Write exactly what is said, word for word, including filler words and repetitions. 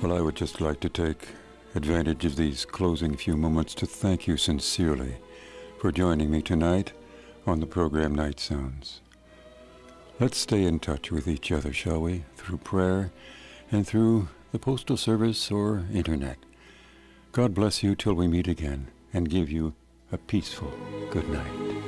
Well, I would just like to take advantage of these closing few moments to thank you sincerely for joining me tonight on the program Night Sounds. Let's stay in touch with each other, shall we, through prayer and through the postal service or internet. God bless you till we meet again and give you a peaceful good night.